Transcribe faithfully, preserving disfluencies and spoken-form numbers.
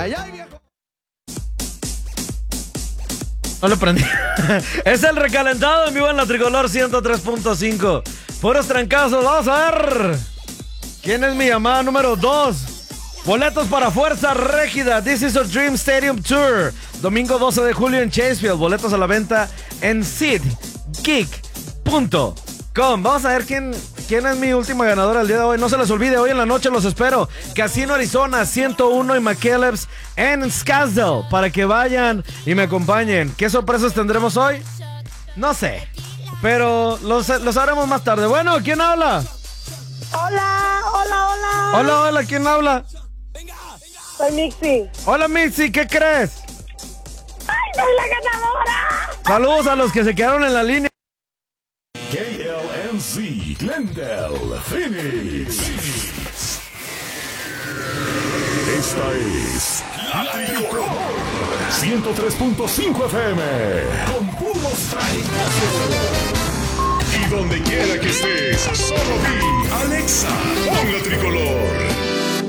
Ay, ay, viejo. No lo prendí. Es el recalentado en vivo en la Tricolor ciento tres punto cinco. Puros trancazos. Vamos a ver. ¿Quién es mi llamada número dos? Boletos para Fuerza Régida. This is a Dream Stadium Tour. Domingo doce de julio en Chasefield. Boletos a la venta en sid geek punto com. Vamos a ver quién, quién es mi última ganadora el día de hoy. No se les olvide, hoy en la noche los espero. Casino Arizona ciento uno y McKellips en Scottsdale para que vayan y me acompañen. ¿Qué sorpresas tendremos hoy? No sé, pero los, los sabremos más tarde. Bueno, ¿quién habla? Hola, hola, hola. Hola, hola, ¿quién habla? Soy Mixi. Hola, Mixi, ¿qué crees? ¡Ay, soy la ganadora! Saludos a los que se quedaron en la línea. K L M C, Glendale, Phoenix. Esta es la Tricolor ciento tres punto cinco F M con puros trancazos. Y donde quiera que estés, solo vi Alexa, pon la Tricolor.